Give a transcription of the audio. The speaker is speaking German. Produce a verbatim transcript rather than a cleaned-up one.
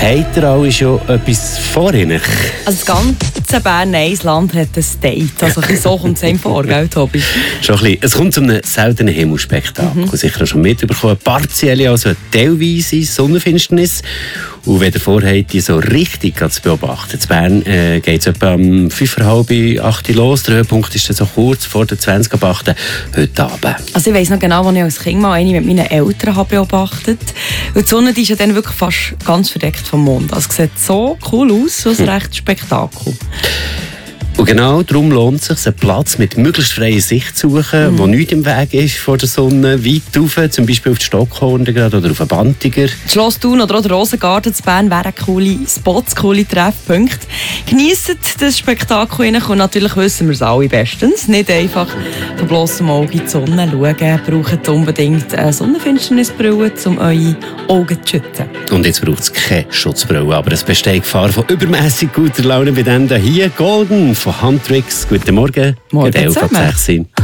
Habt ihr alle schon etwas vor Ihnen? Also das ganze Bern-Eisland hat ein Date. Also so kommt es einem vor, gell, Tobi? Schon ein bisschen. Es kommt zu einem seltenen Himmelspektakel. Mhm. Sicher schon mitbekommen. Partielle, also eine teilweise Sonnenfinsternis. Und wenn ihr vorhabt, die so richtig zu beobachten. In Bern äh, geht es etwa um fünf Uhr halb, acht Uhr los. Der Höhepunkt ist dann so kurz vor der zwanzig Uhr acht heute Abend. Also ich weiss noch genau, als ich als Kind mal eine mit meinen Eltern habe beobachtet habe. Die Sonne die ist ja dann wirklich fast ganz verdeckt vom Mond. Also es sieht so cool aus, so ein hm. rechtes Spektakel. Und genau darum lohnt es sich, einen Platz mit möglichst freier Sicht zu suchen, mhm. wo nichts im Weg ist vor der Sonne, weit rauf, zum Beispiel auf die Stockhorn oder auf den Bantiger. Das Schloss Thun oder auch der Rosengarten zu Bern wären coole Spots, coole Treffpunkte. Geniessen das Spektakel und natürlich wissen wir es alle bestens. Nicht einfach von blossem Auge in die Sonne schauen, braucht unbedingt eine Sonnenfinsternisbrille, um eure Augen zu schützen. Und jetzt braucht es keine Schutzbrille, aber es besteht Gefahr von übermäßig guter Laune bei denen hier. Golden von Huntrix. Guten Morgen. Morgen zusammen.